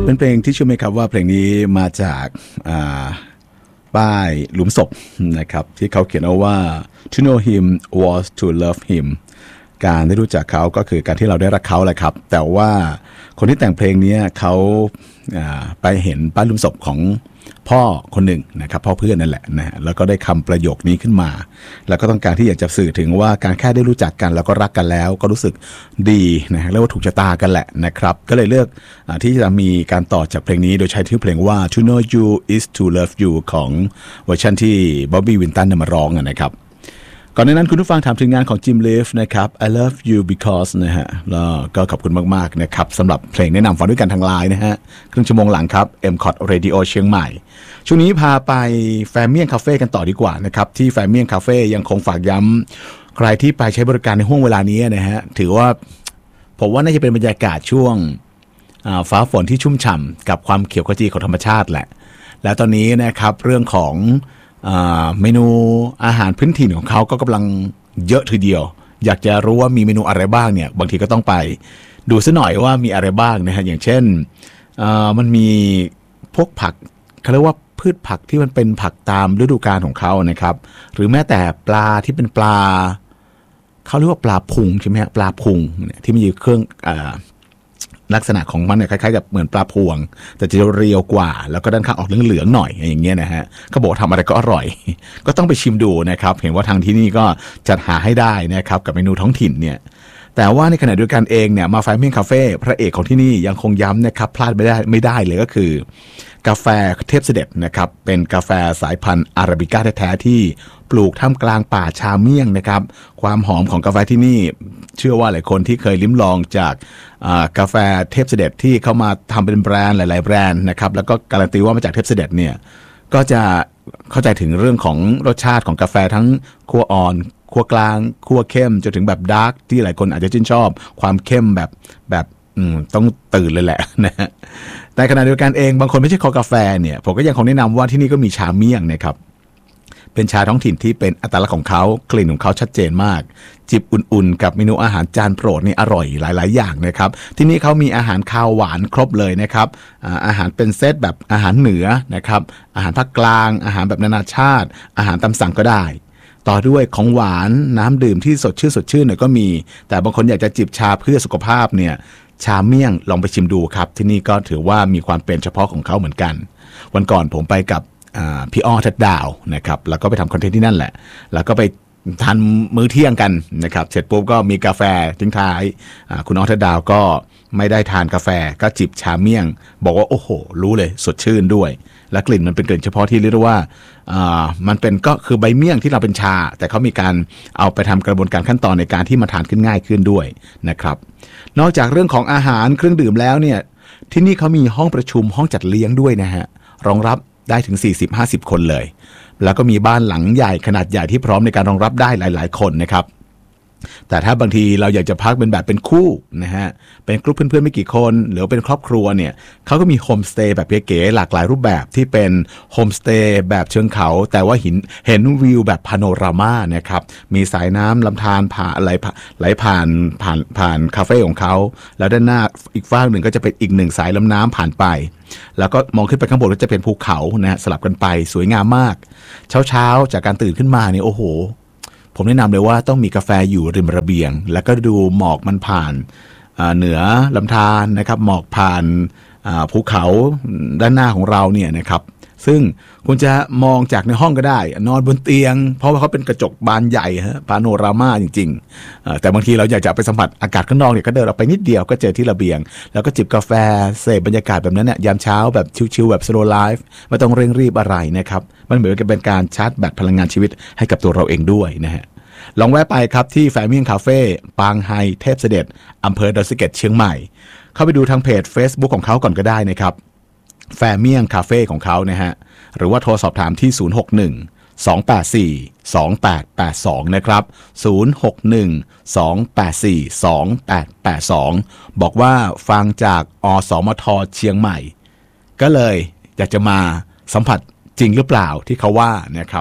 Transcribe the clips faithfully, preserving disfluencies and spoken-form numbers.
เป็นเพลงที่เชื่อไหมครับว่าเพลงนี้มาจากป้ายหลุมศพนะครับที่เขาเขียนเอาว่า to know him was to love him การได้รู้จักเขาก็คือการที่เราได้รักเขาแหละครับแต่ว่าคนที่แต่งเพลงนี้เขาไปเห็นป้ายหลุมศพของพ่อคนหนึ่งนะครับพ่อเพื่อนนั่นแหละนะแล้วก็ได้คำประโยคนี้ขึ้นมาแล้วก็ต้องการที่อยากจะสื่อถึงว่าการแค่ได้รู้จักกันแล้วก็รักกันแล้วก็รู้สึกดีนะเรียกว่าถูกชะตากันแหละนะครับก็เลยเลือกที่จะมีการต่อจากเพลงนี้โดยใช้ชื่อเพลงว่า To Know You Is To Love You ของเวอร์ชันที่บ๊อบบี้วินตันมาร้องนะครับก่อนหน้านั้นคุณผู้ฟังถามถึงงานของจิมลีฟนะครับ I love you because นะฮะแล้วก็ขอบคุณมากๆนะครับสำหรับเพลงแนะนำฟังด้วยกันทางไลน์นะฮะครึ่งชั่วโมงหลังครับ เอ็ม ซี โอ ที Radio เชียงใหม่ช่วงนี้พาไปแฟมเมียงคาเฟ่กันต่อดีกว่านะครับที่แฟมเมียงคาเฟ่ยังคงฝากย้ำใครที่ไปใช้บริการในห้วงเวลานี้นะฮะถือว่าผมว่าน่าจะเป็นบรรยากาศช่วงฟ้าฝนที่ชุ่มฉ่ำกับความเขียวขจีของธรรมชาติแหละแล้วตอนนี้นะครับเรื่องของเมนูอาหารพื้นถิ่นของเขาก็กำลังเยอะทีเดียวอยากจะรู้ว่ามีเมนูอะไรบ้างเนี่ยบางทีก็ต้องไปดูซะหน่อยว่ามีอะไรบ้างนะฮะอย่างเช่นมันมีพวกผักเขาเรียกว่าพืชผักที่มันเป็นผักตามฤดูกาลของเขานะครับหรือแม้แต่ปลาที่เป็นปลาเขาเรียกว่าปลาพุงใช่ไหมฮะปลาพุงเนี่ยที่มีเครื่องลักษณะของมันเนี่ยคล้ายๆกับเหมือนปลาพวงแต่จะเรียวกว่าแล้วก็ด้านข้างออกเหลืองๆหน่อยอย่างเงี้ยนะฮะเขาบอกทำอะไรก็อร่อยก็ต้องไปชิมดูนะครับเห็นว่าทางที่นี่ก็จัดหาให้ได้นะครับกับเมนูท้องถิ่นเนี่ยแต่ว่าในขณะเดียวกันเองเนี่ยมาไฟเมียงคาเฟ่พระเอกของที่นี่ยังคงย้ำนะครับพลาดไม่ได้ไม่ได้เลยก็คือกาแฟเทพเสด็จนะครับเป็นกาแฟสายพันธุ์อาราบิก้าแท้ๆที่ปลูกท่ามกลางป่าชาเมี่ยงนะครับความหอมของกาแฟที่นี่เชื่อว่าหลายคนที่เคยลิ้มลองจากกาแฟเทพเสด็จที่เขามาทำเป็นแบรนด์หลายๆแบรนด์นะครับแล้วก็การันตีว่ามาจากเทพเสด็จเนี่ยก็จะเข้าใจถึงเรื่องของรสชาติของกาแฟทั้งคั่วอ่อนคั่วกลางคั่วเข้มจนถึงแบบดาร์กที่หลายคนอาจจะชื่นชอบความเข้มแบบแบบต้องตื่นเลยแหละนะฮะแต่ขณะเดียวกันเองบางคนไม่ใช่คอกาแฟเนี่ยผมก็ยังคงแนะนำว่าที่นี่ก็มีชาเมี่ยงนะครับเป็นชาท้องถิ่นที่เป็นอัตลักษณ์ของเขากลิ่นของเขาชัดเจนมากจิบอุ่นๆกับเมนูอาหารจานโปรดนี่อร่อยหลายๆอย่างนะครับที่นี่เขามีอาหารคาวหวานครบเลยนะครับอาหารเป็นเซตแบบอาหารเหนือนะครับอาหารภาคกลางอาหารแบบนานาชาติอาหารตามสั่งก็ได้ต่อด้วยของหวานน้ำดื่มที่สดชื่นสดชื่นเนี่ยก็มีแต่บางคนอยากจะจิบชาเพื่อสุขภาพเนี่ยชาเมี่ยงลองไปชิมดูครับที่นี่ก็ถือว่ามีความเป็นเฉพาะของเขาเหมือนกันวันก่อนผมไปกับพี่อ้อทัดดาวนะครับแล้วก็ไปทำคอนเทนต์ที่นั่นแหละแล้วก็ไปทานมื้อเที่ยงกันนะครับเสร็จปุ๊บก็มีกาแฟทิ้งท้ายคุณอ้อทัดดาวก็ไม่ได้ทานกาแฟก็จิบชาเมี่ยงบอกว่าโอ้โหรู้เลยสดชื่นด้วยและกลิ่นมันเป็นกลิ่นเฉพาะที่เรียกว่ามันเป็นก็คือใบเมี่ยงที่เราเป็นชาแต่เขามีการเอาไปทำกระบวนการขั้นตอนในการที่มาทานขึ้นง่ายขึ้นด้วยนะครับนอกจากเรื่องของอาหารเครื่องดื่มแล้วเนี่ยที่นี่เขามีห้องประชุมห้องจัดเลี้ยงด้วยนะฮะรองรับได้ถึง สี่สิบถึงห้าสิบ คนเลยแล้วก็มีบ้านหลังใหญ่ขนาดใหญ่ที่พร้อมในการรองรับได้หลายๆคนนะครับแต่ถ้าบางทีเราอยากจะพักเป็นแบบเป็นคู่นะฮะเป็นกลุ่มเพื่อนๆไม่กี่คนหรือเป็นครอบครัวเนี่ยเขาก็มีโฮมสเตย์แบบเก๋ๆหลากหลายรูปแบบที่เป็นโฮมสเตย์แบบเชิงเขาแต่ว่าเห็นเห็นวิวแบบพาโนรามานะครับมีสายน้ำลำธารผ่านไหลไหลผ่านผ่านผ่านคาเฟ่ของเขาแล้วด้านหน้าอีกฝั่งหนึ่งก็จะเป็นอีกหนึ่งสายลำน้ำผ่านไปแล้วก็มองขึ้นไปข้างบนก็จะเป็นภูเขานะฮะสลับกันไปสวยงามมากเช้าๆจากการตื่นขึ้นมาเนี่ยโอ้โหผมแนะนำเลยว่าต้องมีกาแฟอยู่ริมระเบียงแล้วก็ดูหมอกมันผ่านเหนือลำธารนะครับหมอกผ่านภูเขาด้านหน้าของเราเนี่ยนะครับซึ่งคุณจะมองจากในห้องก็ได้นอนบนเตียงเพราะว่าเขาเป็นกระจกบานใหญ่ฮะพาโนรามาจริงๆแต่บางทีเราอยากจะไปสัมผัสอากาศข้างนอกเนี่ยก็เดินออกไปนิดเดียวก็เจอที่ระเบียงแล้วก็จิบกาแฟเสพบรรยากาศแบบนั้นเนี่ยยามเช้าแบบชิลๆแบบ slow life ไม่ต้องเร่งรีบอะไรนะครับมันเหมือนกับเป็นการชาร์จแบตพลังงานชีวิตให้กับตัวเราเองด้วยนะฮะลองแวะไปครับที่แฟมิงคาเฟ่ปางไฮเทพเสด็จอำเภอดอยสะเก็ดเชียงใหม่เข้าไปดูทางเพจ Facebook ของเขาก่อนก็ได้นะครับแฟมิงคาเฟ่ของเขานะฮะหรือว่าโทรสอบถามที่ศูนย์ หก หนึ่ง สอง แปด สี่ สอง แปด แปด สองนะครับศูนย์ หก หนึ่ง สอง แปด สี่ สอง แปด แปด สองบอกว่าฟังจากอสมทเชียงใหม่ก็เลยอยากจะมาสัมผัสจริงหรือเปล่าที่เขาว่านะครับ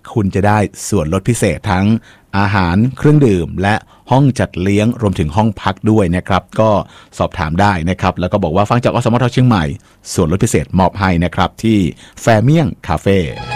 คุณจะได้ส่วนลดพิเศษทั้งอาหารเครื่องดื่มและห้องจัดเลี้ยงรวมถึงห้องพักด้วยนะครับก็สอบถามได้นะครับแล้วก็บอกว่าฟังจากอสมทเชียงใหม่ส่วนลดพิเศษมอบให้นะครับที่แฟเมียงคาเฟ่